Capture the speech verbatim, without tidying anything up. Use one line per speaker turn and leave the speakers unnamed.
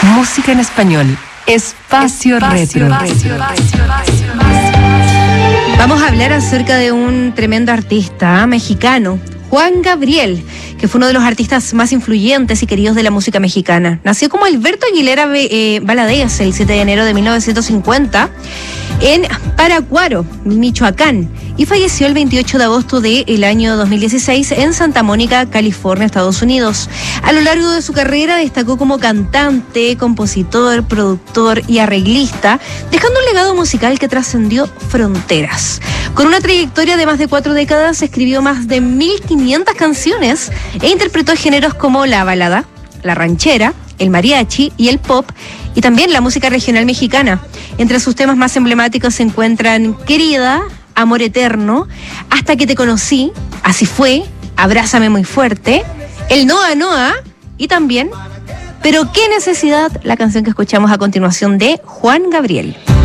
Música en español. Espacio, Espacio Retro. Retro.
Vamos a hablar acerca de un tremendo artista mexicano, Juan Gabriel, que fue uno de los artistas más influyentes y queridos de la música mexicana. Nació como Alberto Aguilera eh, Valadez el siete de enero de mil novecientos cincuenta en Paracuaro, Michoacán, y falleció el veintiocho de agosto del año dos mil dieciséis en Santa Mónica, California, Estados Unidos. A lo largo de su carrera destacó como cantante, compositor, productor y arreglista, dejando un legado musical que trascendió fronteras. Con una trayectoria de más de cuatro décadas, escribió más de mil quinientas canciones e interpretó géneros como la balada, la ranchera, el mariachi y el pop, y también la música regional mexicana. Entre sus temas más emblemáticos se encuentran Querida, Amor Eterno, Hasta que te conocí, Así fue, Abrázame muy fuerte, El Noa Noa y también Pero qué necesidad, la canción que escuchamos a continuación de Juan Gabriel.